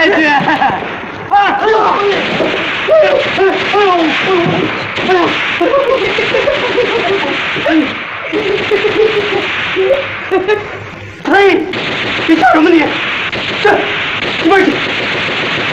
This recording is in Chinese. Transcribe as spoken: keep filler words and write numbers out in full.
下去！啊！哎呦！哎呦！哎呦！哎呦！哎！你笑什么你？这，一边去！